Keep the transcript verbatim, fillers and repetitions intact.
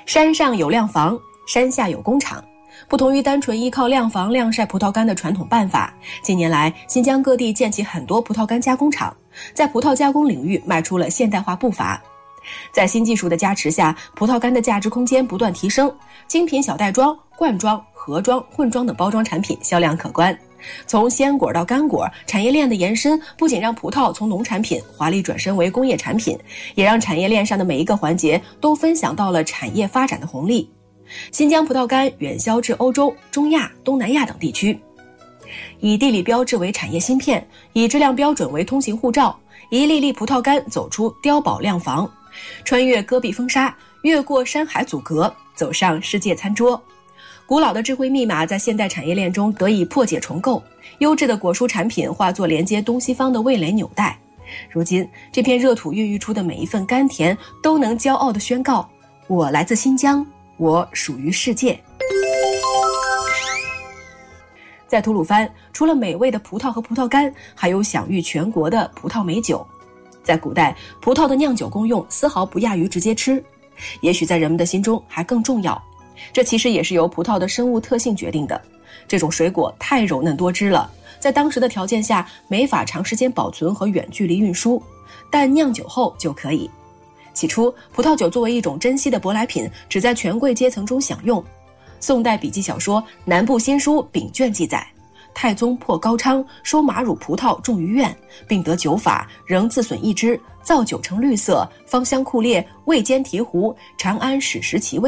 山上有晾房，山下有工厂。不同于单纯依靠晾房晾晒葡萄干的传统办法，近年来新疆各地建起很多葡萄干加工厂，在葡萄加工领域迈出了现代化步伐。在新技术的加持下，葡萄干的价值空间不断提升，精品小袋装、罐装、盒装、混装等包装产品销量可观。从鲜果到干果，产业链的延伸不仅让葡萄从农产品华丽转身为工业产品，也让产业链上的每一个环节都分享到了产业发展的红利。新疆葡萄干远销至欧洲、中亚、东南亚等地区，以地理标志为产业芯片，以质量标准为通行护照，一粒粒葡萄干走出碉堡晾房，穿越戈壁风沙，越过山海阻隔，走上世界餐桌。古老的智慧密码在现代产业链中得以破解重构，优质的果蔬产品化作连接东西方的味蕾纽带。如今，这片热土孕育出的每一份甘甜，都能骄傲地宣告：我来自新疆，我属于世界。在吐鲁番，除了美味的葡萄和葡萄干，还有享誉全国的葡萄美酒。在古代，葡萄的酿酒功用丝毫不亚于直接吃，也许在人们的心中还更重要。这其实也是由葡萄的生物特性决定的。这种水果太柔嫩多汁了，在当时的条件下没法长时间保存和远距离运输，但酿酒后就可以。起初，葡萄酒作为一种珍稀的舶来品，只在权贵阶层中享用。宋代笔记小说《南部新书》丙卷记载，太宗破高昌，收马乳葡萄种于院，并得酒法，仍自损一枝，造酒成绿色，芳香酷烈，味兼醍醐。长安史实其味。